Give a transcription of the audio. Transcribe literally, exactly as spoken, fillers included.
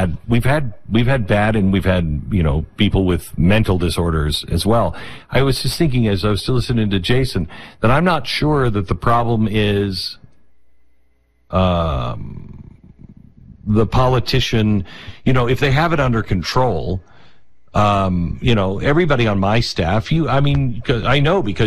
had we've had we've had bad and we've had you know people with mental disorders as well. I was just thinking as I was still listening to Jason that I'm not sure that the problem is um, the politician. You know, if they have it under control, um, you know, everybody on my staff. You, I mean, 'cause I know because.